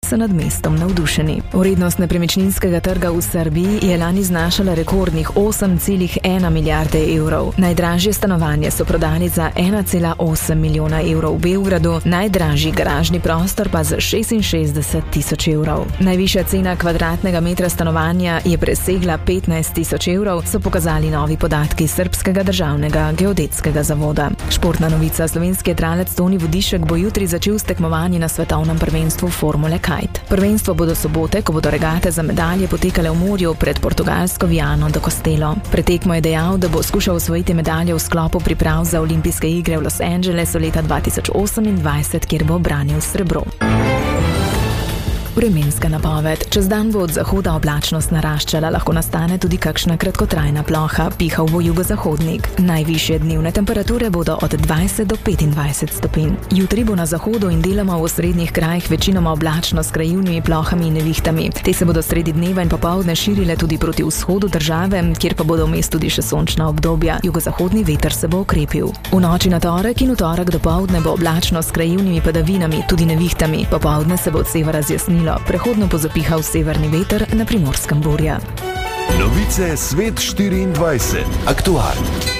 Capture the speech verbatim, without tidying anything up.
so nad mestom navdušeni. Vrednost nepremičninskega trga v Srbiji je lani znašala rekordnih osem celih ena milijarde evrov. Najdražje stanovanje so prodali za ena cela osem milijona evrov v Beogradu, najdražji garažni prostor pa za šestinšestdeset tisoč evrov. Najvišja cena kvadratnega metra stanovanja je presegla petnajst tisoč evrov, so pokazali novi podatki Srbskega državnega geodetskega zavoda. Športna novica: slovenski jadralec Toni Vodišek bo jutri začel s tekmovanji na svetovnem prvenstvu Formule Kite. Prvenstvo bo do sobote, ko bodo regate za medalje potekale v morju pred portugalsko Viano do Castelo. Pred tekmo je dejal, da bo skušal osvojiti medalje v sklopu priprav za olimpijske igre v Los Angelesu leta dva tisoč osemindvajset, kjer bo branil srebro. Vremenska napoved. Čez dan bo od zahoda oblačnost naraščala, lahko nastane tudi kakšna kratkotrajna ploha, pihal bo jugozahodnik. Najvišje dnevne temperature bodo od dvajset do petindvajset stopinj. Jutri bo na zahodu in deloma v osrednjih krajih večinoma oblačno s krajevnimi plohami in nevihtami. Te se bodo sredi dneva in popoldne širile tudi proti vzhodu države, kjer pa bodo vmes tudi še sončna obdobja. Jugozahodni veter se bo okrepil. V noči na torek in v torek dopoldne bo oblačno s krajevnimi padavinami, tudi nevihtami. Popoldne se bo od severa zjasnilo. Prehodno bo zapihal severni veter, na Primorskem burja. Novice Svet štiriindvajset. Aktualno.